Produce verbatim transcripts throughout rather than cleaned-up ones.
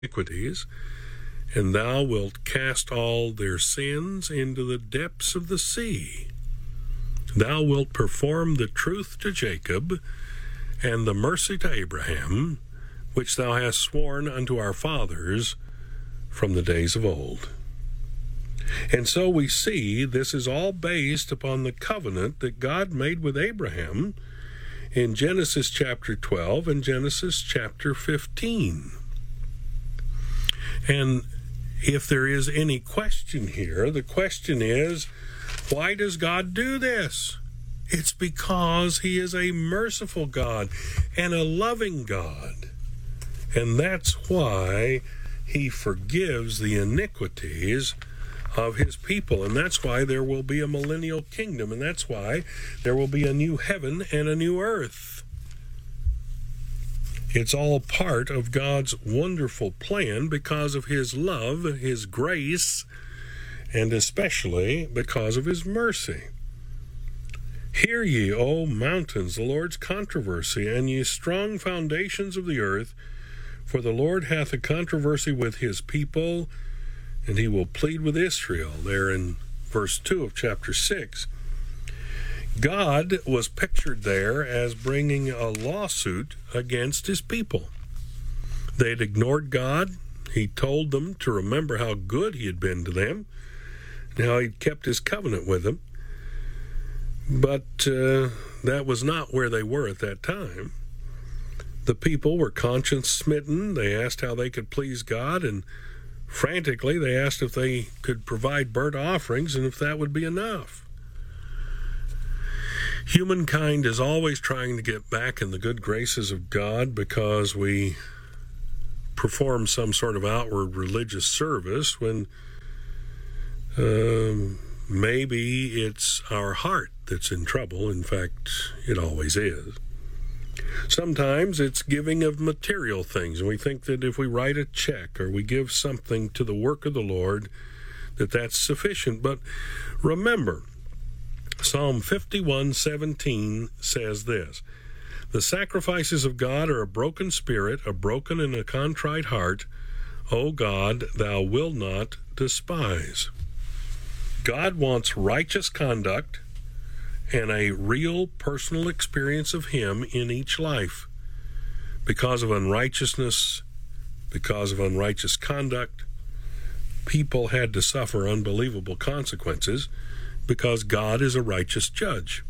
iniquities, and thou wilt cast all their sins into the depths of the sea. Thou wilt perform the truth to Jacob, and the mercy to Abraham, which thou hast sworn unto our fathers from the days of old. And so we see this is all based upon the covenant that God made with Abraham in Genesis chapter twelve and Genesis chapter fifteen. And if there is any question here, the question is, why does God do this? It's because he is a merciful God and a loving God. And that's why he forgives the iniquities of his people. And that's why there will be a millennial kingdom. And that's why there will be a new heaven and a new earth. It's all part of God's wonderful plan because of his love, his grace, and especially because of his mercy. Hear ye, O mountains, the Lord's controversy, and ye strong foundations of the earth, for the Lord hath a controversy with his people, and he will plead with Israel. There in verse two of chapter six. God was pictured there as bringing a lawsuit against his people. They had ignored God. He told them to remember how good he had been to them, and how he'd kept his covenant with them. But uh, that was not where they were at that time. The people were conscience-smitten. They asked how they could please God, and frantically they asked if they could provide burnt offerings and if that would be enough. Humankind is always trying to get back in the good graces of God because we perform some sort of outward religious service when um, maybe it's our heart that's in trouble. In fact, it always is. Sometimes it's giving of material things, and we think that if we write a check or we give something to the work of the Lord, that that's sufficient. But remember, Psalm fifty-one seventeen says this, the sacrifices of God are a broken spirit, a broken and a contrite heart. O God, thou wilt not despise. God wants righteous conduct and a real personal experience of him in each life. Because of unrighteousness, because of unrighteous conduct, people had to suffer unbelievable consequences because God is a righteous judge.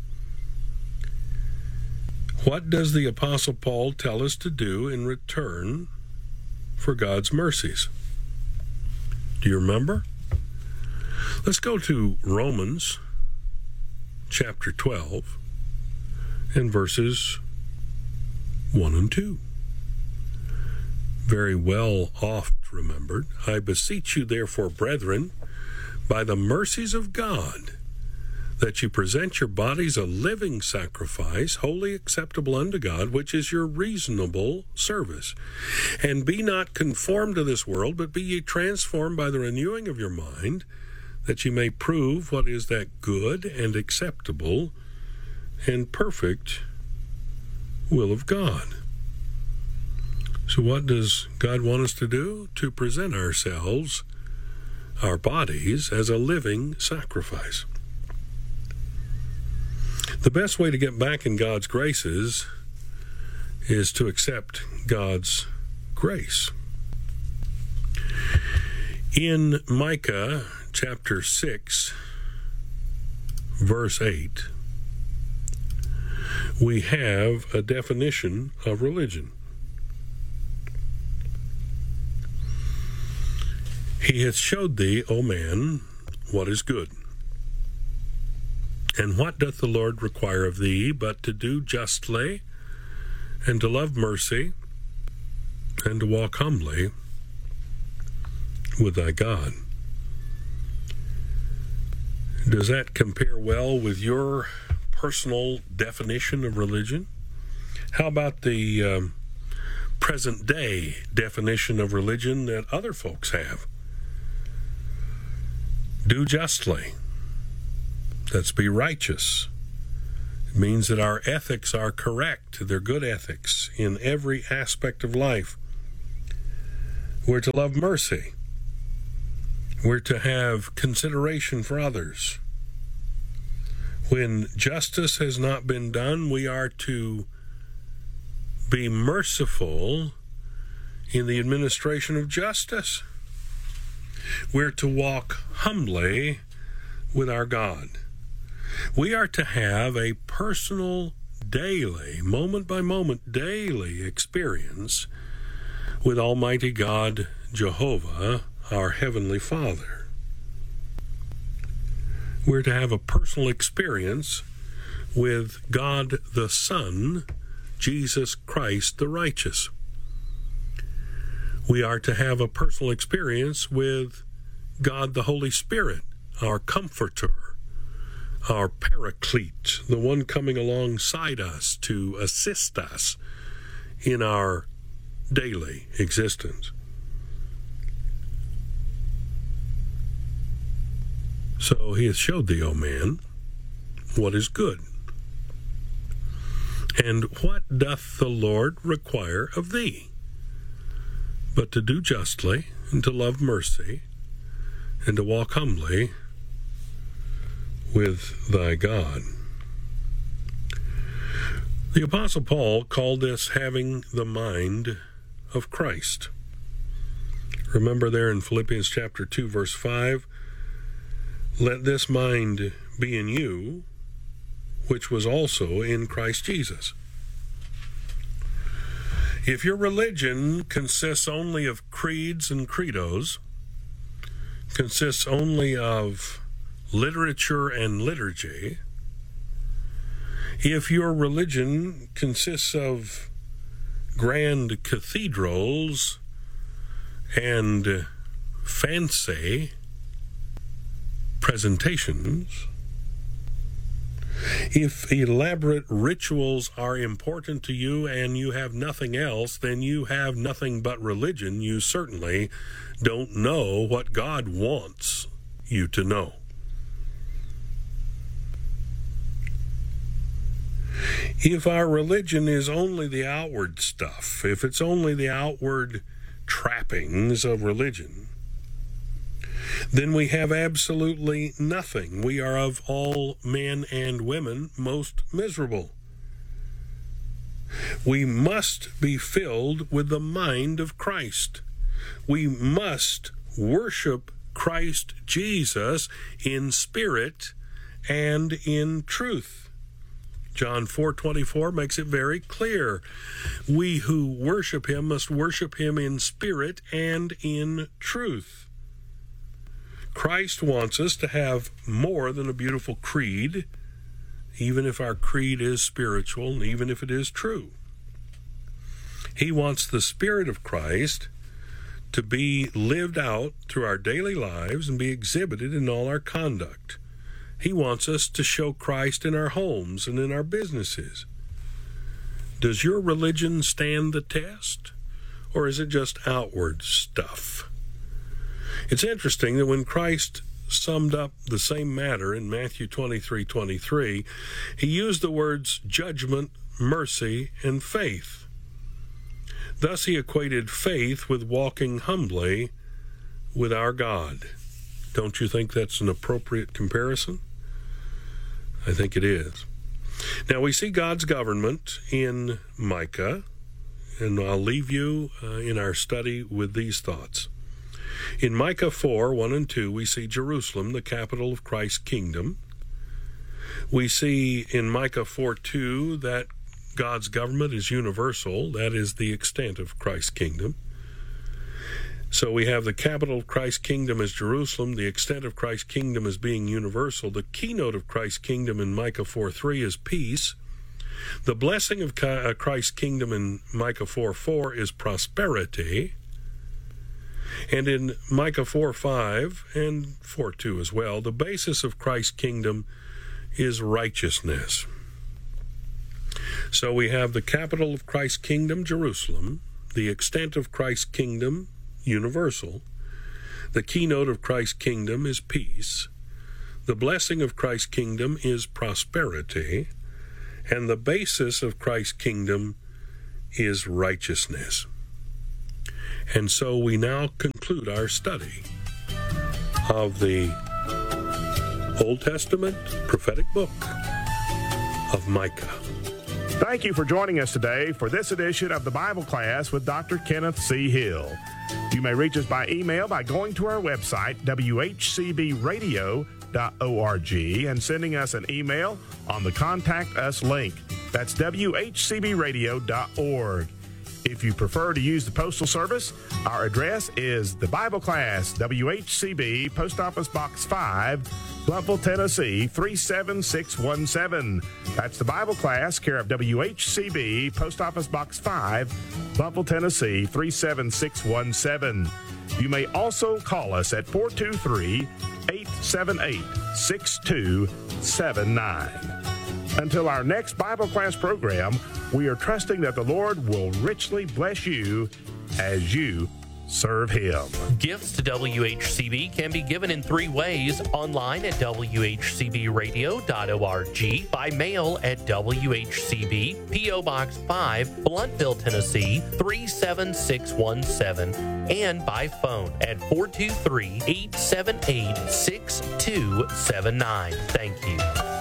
What does the Apostle Paul tell us to do in return for God's mercies? Do you remember? Let's go to Romans chapter twelve and verses one and two. Very well oft remembered. I beseech you therefore, brethren, by the mercies of God, that you present your bodies a living sacrifice, wholly acceptable unto God, which is your reasonable service. And be not conformed to this world, but be ye transformed by the renewing of your mind, that ye may prove what is that good and acceptable and perfect will of God. So what does God want us to do? To present ourselves, our bodies, as a living sacrifice. The best way to get back in God's graces is to accept God's grace. In Micah chapter six, verse eight, we have a definition of religion. He hath showed thee, O man, what is good. And what doth the Lord require of thee, but to do justly, and to love mercy, and to walk humbly with thy God? Does that compare well with your personal definition of religion? How about the um, present day definition of religion that other folks have? Do justly. Let's be righteous. It means that our ethics are correct. They're good ethics in every aspect of life. We're to love mercy. We're to have consideration for others. When justice has not been done, we are to be merciful in the administration of justice. We're to walk humbly with our God. We are to have a personal, daily, moment-by-moment, daily experience with Almighty God, Jehovah, our Heavenly Father. We're to have a personal experience with God the Son, Jesus Christ the righteous. We are to have a personal experience with God the Holy Spirit, our Comforter, our Paraclete, the one coming alongside us to assist us in our daily existence. So he hath showed thee, O man, what is good. And what doth the Lord require of thee? But to do justly, and to love mercy, and to walk humbly with thy God. The Apostle Paul called this having the mind of Christ. Remember there in Philippians chapter two, verse five, let this mind be in you, which was also in Christ Jesus. If your religion consists only of creeds and credos, consists only of literature and liturgy, if your religion consists of grand cathedrals and fancy presentations, if elaborate rituals are important to you and you have nothing else, then you have nothing but religion. You certainly don't know what God wants you to know. If our religion is only the outward stuff, if it's only the outward trappings of religion, then we have absolutely nothing. We are of all men and women most miserable. We must be filled with the mind of Christ. We must worship Christ Jesus in spirit and in truth. John four twenty-four makes it very clear. We who worship him must worship him in spirit and in truth. Christ wants us to have more than a beautiful creed, even if our creed is spiritual and even if it is true. He wants the Spirit of Christ to be lived out through our daily lives and be exhibited in all our conduct. He wants us to show Christ in our homes and in our businesses. Does your religion stand the test, or is it just outward stuff? It's interesting that when Christ summed up the same matter in Matthew twenty-three twenty-three, he used the words judgment, mercy, and faith. Thus he equated faith with walking humbly with our God. Don't you think that's an appropriate comparison? I think it is. Now we see God's government in Micah, and I'll leave you uh, in our study with these thoughts. In Micah four, one and two, we see Jerusalem, the capital of Christ's kingdom. We see in Micah four two that God's government is universal. That is the extent of Christ's kingdom. So we have the capital of Christ's kingdom as Jerusalem, the extent of Christ's kingdom as being universal. The keynote of Christ's kingdom in Micah four three is peace. The blessing of Christ's kingdom in Micah four four is prosperity. And in Micah four five and four two as well, the basis of Christ's kingdom is righteousness. So we have the capital of Christ's kingdom, Jerusalem, the extent of Christ's kingdom, universal. The keynote of Christ's kingdom is peace. The blessing of Christ's kingdom is prosperity. And the basis of Christ's kingdom is righteousness. And so we now conclude our study of the Old Testament prophetic book of Micah. Thank you for joining us today for this edition of the Bible Class with Doctor Kenneth C. Hill. You may reach us by email by going to our website, w h c b radio dot org, and sending us an email on the Contact Us link. That's w h c b radio dot org. If you prefer to use the Postal Service, our address is the Bible Class, W H C B, Post Office Box five, Blountville, Tennessee, three seven six one seven. That's the Bible Class, care of W H C B, Post Office Box five, Blountville, Tennessee, three seven six one seven. You may also call us at four two three, eight seven eight, six two seven nine. Until our next Bible Class program, we are trusting that the Lord will richly bless you as you serve Him. Gifts to W H C B can be given in three ways: online at w h c b radio dot org, by mail at W H C B, P O. Box five, Blountville, Tennessee, three seven six one seven, and by phone at four two three, eight seven eight, six two seven nine. Thank you.